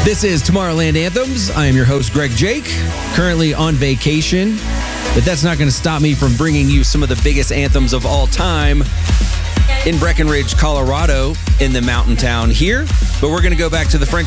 This is Tomorrowland Anthems. I am your host, Greg Jake, currently on vacation, but that's not going to stop me from bringing you some of the biggest anthems of all time in Breckenridge, Colorado, in the mountain town here. But we're going to go back to the French